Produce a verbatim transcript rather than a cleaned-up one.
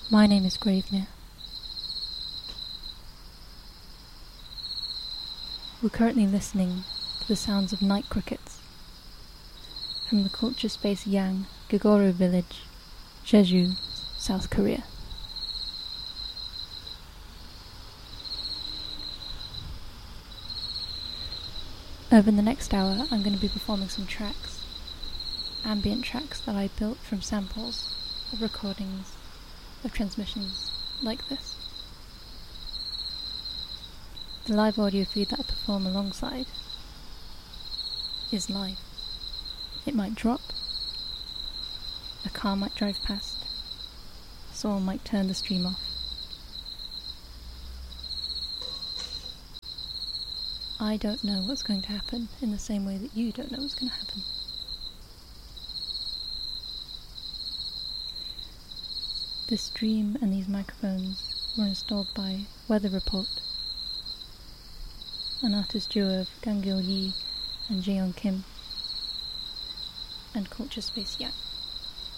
My name is Gravenir. We're currently listening to the sounds of night crickets from the Culture Space Yang Gogoro village, Jeju, South Korea. Over the next hour, I'm going to be performing some tracks, ambient tracks that I built from samples of recordings of transmissions like this. The live audio feed that I perform alongside is live. It might drop, a car might drive past, someone might turn the stream off. I don't know what's going to happen in the same way that you don't know what's going to happen. This stream and these microphones were installed by Weather Report, an artist duo of Kang Gil Yi and Jaeyoung Kim, and Culture Space Yang.